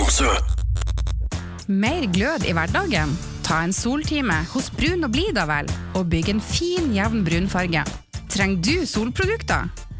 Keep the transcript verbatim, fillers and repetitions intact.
Tromsø. Mer glød i hverdagen? Ta en soltime hos Brun og Blid da vel, og bygg en fin, jevn brunfarge. Trenger du solprodukter?